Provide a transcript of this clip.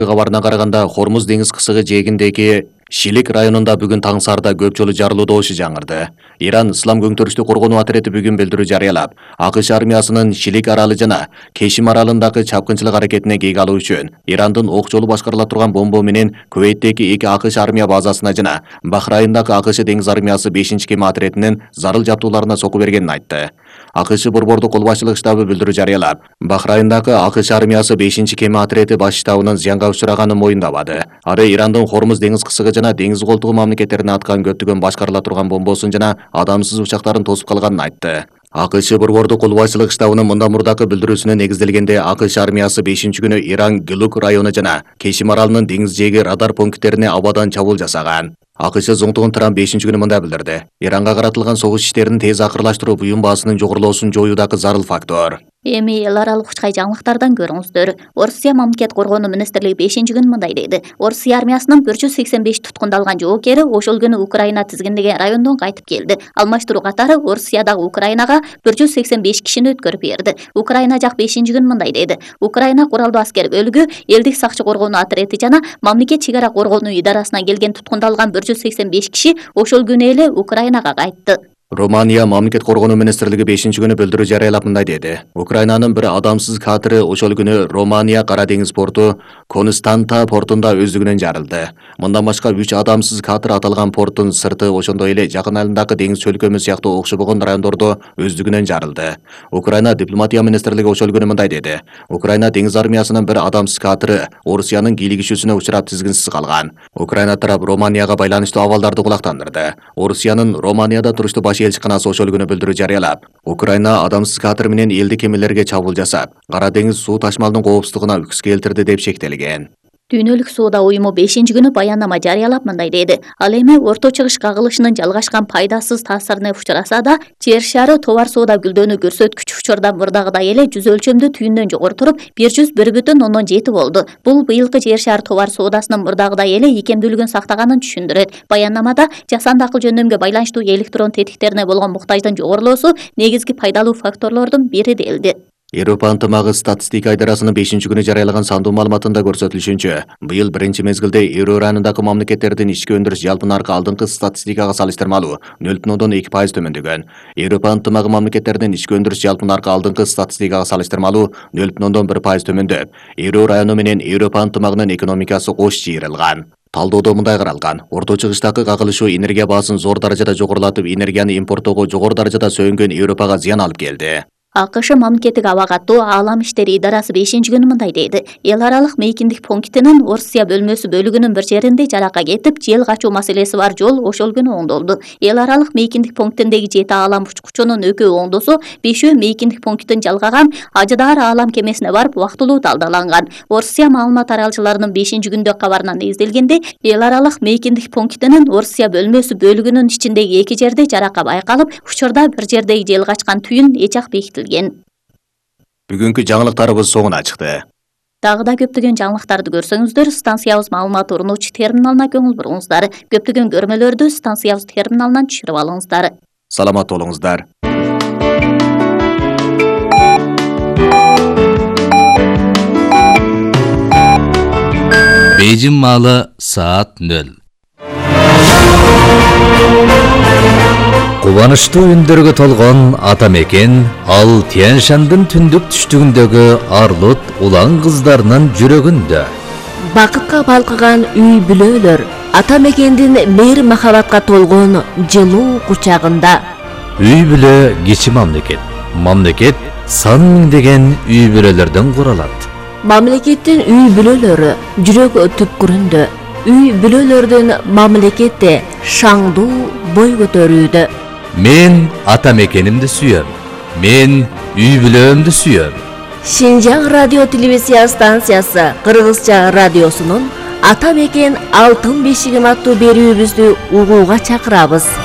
Кабарына караганда Хормуз деңиз кысыгы жээгиндеги Шилик районунда бүгүн таң саарда көп жолу жарылуу добушу жаңырды. Иран Ислам көңтөрүштү коргонуу отряды бүгүн билдирүү жарыялап, АКШ армиясынын Шилик аралы жана Кешим аралындагы чапкынчылык аракетине кейге алуу үчүн Ирандын ок жолу башкарыла турган бомба менен Кувейттеги 2 АКШ армия базасына жана Бахрайындагы АКШ деңиз армиясы 5-кеме отрядынын зарыл жабдууларына соку бергенин айтты. АКШ борбордук кол башчылык штабы билдирүү жарыялап, Бахрайындагы АКШ армиясы 5-кеме отряды баш штабынын зыянга учураганын моюндабады. Ары Ирандын Хормуз деңиз кысыгы жана деңиз колтугу мамлекеттерине аткан көптөгөн башкарыла турган бомбосун жана адамсыз учактарын тосуп калганын айтты. АКШ борбордук кол башчылык штабынын мындан мурдагы билдирүүсүнө негизделгенде АКШ армиясы 5-күнү Иран Гилук району жана Кешим аралынын деңиз жээги радар пункттерине абадан чабуул жасаган. АКШ зоңтугун Трамп 5-күнү мындай билдирди. Иранга каратылган согуш иштерин тез акырлаштыруу буюм баасынын жогорулоосун жоюудагы зарыл фактор. Эми эл аралык учкай жаңылыктардан көрүңүздөр. Орусия мамлекет коргонуу министрлиги 5-күн мындай дейди. Орусия армиясынын 185 туткундалган жоокери ошол күнү Украина тизгиндеген райондон кайтып келди. Алмаштыруу катары Орусиядагы Украинага 185 кишини өткөрүп берди. Украина жак 5-күн мындай дейди. Украина куралдуу аскер бөлүгү, элдик сакчы коргонуу отряды жана мамлекет чек ара коргонуу идарасынан келген туткундалган 185 киши ошол күнү эле Украинага кайтты. Романия мамлекет коргонуу министрлиги 5-күнү билдирүү жарыялап мындай деди. Украинанын бир адамсыз катери ошол күнү Романия Кара деңиз порту Константа портунда өздүгүнөн жарылды. Мындан башка 3 адамсыз катер аталган порттун сырты ошондой эле жакын айылындагы деңиз чөлкөмү сыяктуу окшобогон райондордо өздүгүнөн жарылды. Украина дипломатия министрлиги ошол күнү мындай деди. Украина деңиз армиясынын бир адамсыз катери Орусиянын кийлигишүүсүнө учурап тизгинсиз калган. Украина тарап Романияга байланыштуу абалдарды кулактандырды. Орусиянын Романияда туруштуу баш элчиканасы ошол күнү билдирүү жарыялап, Украина адамсыз катер менен элдик кемелерге чабуул жасап, Кара деңиз суу ташмалынын коопсуздугуна үкүс келтирди деп шектелген. Дүйнөлүк соода уюму 5-күнү баяннама жарыялап мындай деди. Ал эми Орто чыгыш кагылышынын жалгашкан пайдасыз таасирине учураса да, жер шары товар соода гүлдөнүү көрсөткүчү учурда мурдагыдай эле 100 өлчөмдүү түйүндөн жогору туруп 101,7 болду. Бул быйылкы жер шары товар соодасынын мурдагыдай эле ийкемдүүлүгүн сактаганын түшүндүрөт. Баяннамада жасанды акыл жөндөмгө байланыштуу электрон тетиктерине болгон муктаждын жогорулоосу негизги пайдалуу факторлордун бири делди. Европа ынтымагы статистика идарасынын 5-күнү жарыялаган сандуу маалыматында көрсөтүлүшүнчө, быйыл биринчи мезгилде Евро районундагы мамлекеттердин ички өндүрүш жалпы наркы алдыңкы статистикага салыштырмалуу 0,2% төмөндөгөн. Европа ынтымагы мамлекеттердин ички өндүрүш жалпы наркы алдыңкы статистикага салыштырмалуу 0,1% төмөндөп, Евро району менен Европа ынтымагынын экономикасы кош жыйрылган. Талдоодо мындай каралган. Орто чыгыштагы кагылышуу энергия баасын зор даражада жогорулатып, энергияны импорттоого жогору даражада сөөнгөн Европага зыян алып келди. АКШ мамлекеттик аба каттоо аалам иштери идарасы 5-күнү мындай дейди. Эл аралык мейкиндик пунктинин Орусия бөлмөсү бөлүгүнүн бир жеринде жарака кетип, жел качуу маселеси бар жол ошол күнү оңдолду. Эл аралык мейкиндик пунктиндеги 7 аалам учкучунун экөө оңдосо, 5-өө мейкиндик пункттин жалгаган Ажыдаар аалам кемесине барып убактылуу талдаланган. Орусия маалымат таралчыларынын 5-күндө кабарына негизделгенде, эл аралык мейкиндик пунктинин Орусия бөлмөсү бөлүгүнүн ичиндеги 2 жерде жарака байкалып, учурда бир жердеги жел качкан түйүн эч ак бекитилген. Бүгүнкү жаңылыктарыбыз соңуна чыкты. Дагы да көптөгөн жаңылыктарды көрсөңүздөр, станциябыз маалымат орнотуучу терминалына көңүл буруңуздар. Көптөгөн көрмөлөрдү станциябыз терминалынан түшүрүп алыңыздар. Саламат болуңуздар. Бейжин маалы саат 0. Кубанычтуу үндөргө толгон ата мекен ал Тянь-Шандын түндүк түштүгүндөгү Арлут улан кыздарынын жүрөгүндө. Бакытка балкыган үй бүлөлөр ата мекендин мейир махабатка толгон жылуу кучагында. Үй бүлө кичи мамлекет. Мамлекет сан миңдеген үй бүлөлөрдөн куралат. Мамлекеттин үй бүлөлөрү жүрөк түпкүрүндө. Үй бүлөлөрдүн мамлекетте шаңдуу бой көтөрүүдө. Мен ата мекенимди сүйөм. Мен үй бүлөмдү сүйөм. Шинжаң радио телевизия станциясы Кыргызча радиосунун ата мекен алтын бешигим аттуу берүүбүздү угууга чакырабыз.